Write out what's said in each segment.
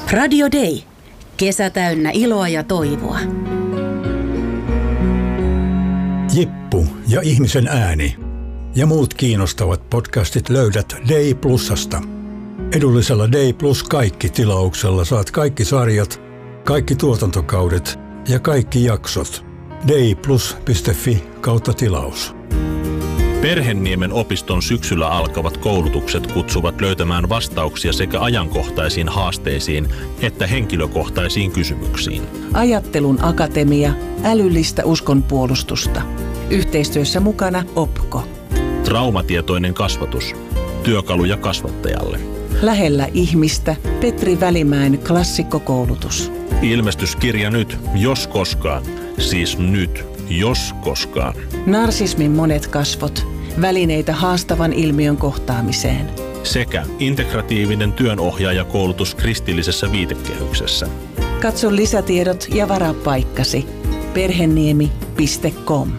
Radio Day. Kesä täynnä iloa ja toivoa. Jippu ja ihmisen ääni ja muut kiinnostavat podcastit löydät Day Plusasta. Edullisella Day Plus kaikki -tilauksella saat kaikki sarjat, kaikki tuotantokaudet ja kaikki jaksot. dayplus.fi/tilaus. Perhenniemen opiston syksyllä alkavat koulutukset kutsuvat löytämään vastauksia sekä ajankohtaisiin haasteisiin että henkilökohtaisiin kysymyksiin. Ajattelun akatemia, älyllistä uskonpuolustusta. Yhteistyössä mukana OPKO. Traumatietoinen kasvatus. Työkaluja kasvattajalle. Lähellä ihmistä Petri Välimäen klassikkokoulutus. Ilmestyskirja nyt, jos koskaan. Siis nyt, jos koskaan. Narsismin monet kasvot. Välineitä haastavan ilmiön kohtaamiseen. Sekä integratiivinen työnohjaajakoulutus kristillisessä viitekehyksessä. Katso lisätiedot ja varaa paikkasi. Perheniemi.com.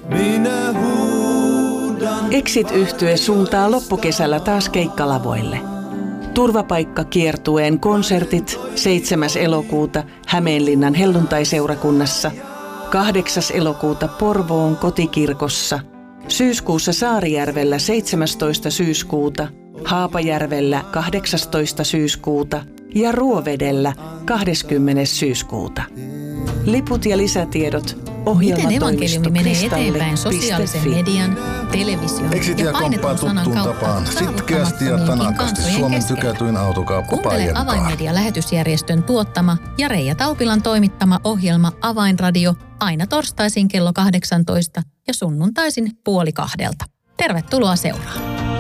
Exit-yhtye suuntaa loppukesällä taas keikkalavoille. Turvapaikkakiertueen konsertit 7. elokuuta Hämeenlinnan helluntaiseurakunnassa, 8. elokuuta Porvoon kotikirkossa, syyskuussa Saarijärvellä 17. syyskuuta, Haapajärvellä 18. syyskuuta ja Ruovedellä 20. syyskuuta. Liput ja lisätiedot Miten evankeliumi menee eteenpäin sosiaalisen median, television ja painetun sanan kautta sitkeästi ja tanakasti Suomen tykätyin autokauppa Kuuntele Avainmedia-lähetysjärjestön tuottama ja Reija Taupilan toimittama ohjelma Avainradio aina torstaisin kello 18 ja sunnuntaisin 1:30. Tervetuloa seuraan.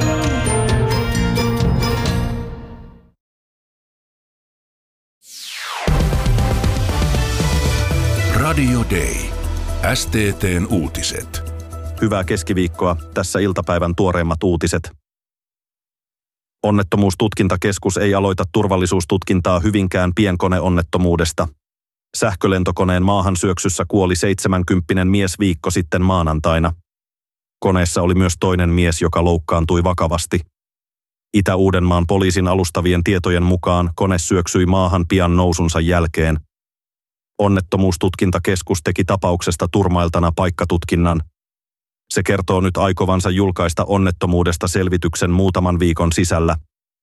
Radio Day. STT:n uutiset. Hyvää keskiviikkoa. Tässä iltapäivän tuoreimmat uutiset. Onnettomuustutkintakeskus ei aloita turvallisuustutkintaa Hyvinkään pienkoneonnettomuudesta. Sähkölentokoneen maahan syöksyssä kuoli 70 mies viikko sitten maanantaina. Koneessa oli myös toinen mies, joka loukkaantui vakavasti. Itä-Uudenmaan poliisin alustavien tietojen mukaan kone syöksyi maahan pian nousunsa jälkeen. Onnettomuustutkintakeskus teki tapauksesta turmailtana paikkatutkinnan. Se kertoo nyt aikovansa julkaista onnettomuudesta selvityksen muutaman viikon sisällä.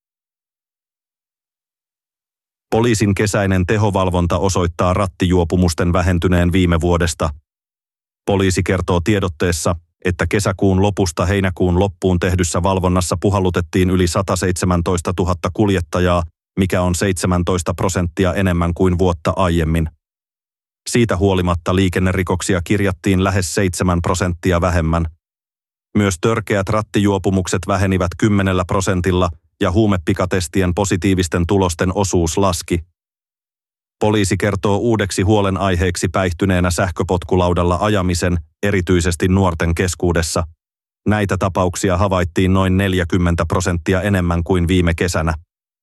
Poliisin kesäinen tehovalvonta osoittaa rattijuopumusten vähentyneen viime vuodesta. Poliisi kertoo tiedotteessa, että kesäkuun lopusta heinäkuun loppuun tehdyssä valvonnassa puhallutettiin yli 117 000 kuljettajaa, mikä on 17% enemmän kuin vuotta aiemmin. Siitä huolimatta liikennerikoksia kirjattiin lähes 7% vähemmän. Myös törkeät rattijuopumukset vähenivät 10% ja huumepikatestien positiivisten tulosten osuus laski. Poliisi kertoo uudeksi huolenaiheeksi päihtyneenä sähköpotkulaudalla ajamisen, erityisesti nuorten keskuudessa. Näitä tapauksia havaittiin noin 40% enemmän kuin viime kesänä.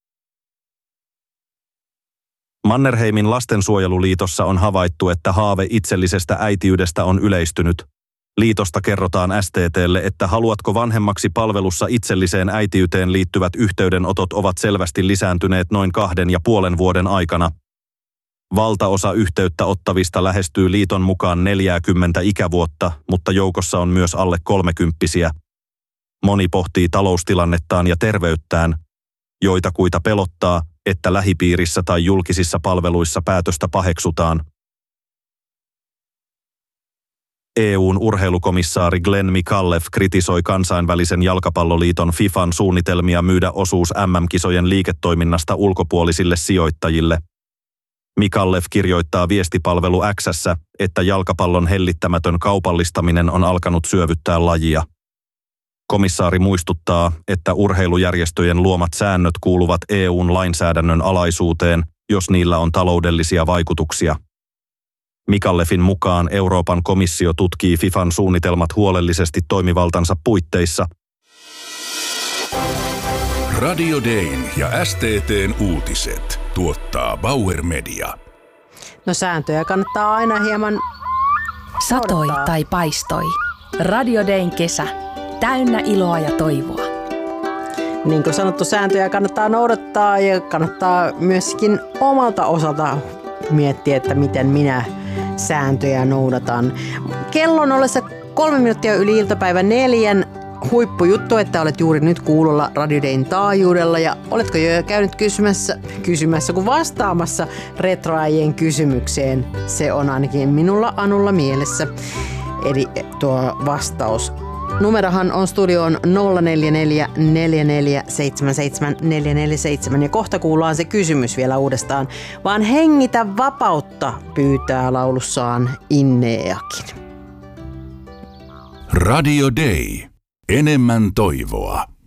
Mannerheimin lastensuojeluliitossa on havaittu, että haave itsellisestä äitiydestä on yleistynyt. Liitosta kerrotaan STT:lle, että haluatko vanhemmaksi -palvelussa itselliseen äitiyteen liittyvät yhteydenotot ovat selvästi lisääntyneet noin 2,5 vuoden aikana. Valtaosa yhteyttä ottavista lähestyy liiton mukaan 40 ikävuotta, mutta joukossa on myös alle 30-vuotiaita. Moni pohtii taloustilannettaan ja terveyttään. Joitakuita pelottaa, että lähipiirissä tai julkisissa palveluissa päätöstä paheksutaan. EU:n urheilukomissaari Glenn Micallef kritisoi kansainvälisen jalkapalloliiton FIFAn suunnitelmia myydä osuus MM-kisojen liiketoiminnasta ulkopuolisille sijoittajille. Micallef kirjoittaa viestipalvelu X:ssä, että jalkapallon hellittämätön kaupallistaminen on alkanut syövyttää lajia. Komissaari muistuttaa, että urheilujärjestöjen luomat säännöt kuuluvat EU:n lainsäädännön alaisuuteen, jos niillä on taloudellisia vaikutuksia. Micallefin mukaan Euroopan komissio tutkii FIFAn suunnitelmat huolellisesti toimivaltansa puitteissa. Radio Dayn ja STT:n uutiset tuottaa Bauer Media. No sääntöjä kannattaa aina hieman Satoi tai paistoi. Radio Dayn kesä. Täynnä iloa ja toivoa. Niin kuin sanottu, sääntöjä kannattaa noudattaa ja kannattaa myöskin omalta osalta miettiä, että miten minä sääntöjä noudatan. Kello on ollessa 3 minuuttia yli iltapäivän 4. Huippujuttu, että olet juuri nyt kuulolla Radio Dayn taajuudella ja oletko jo käynyt kysymässä kun vastaamassa retroajien kysymykseen. Se on ainakin minulla Anulla mielessä. Eli tuo vastaus. Numerohan on studioon 044 4477 447 ja kohta kuullaan se kysymys vielä uudestaan. Vaan hengitä vapautta pyytää laulussaan Inneakin. Radio Day. Enemmän toivoa.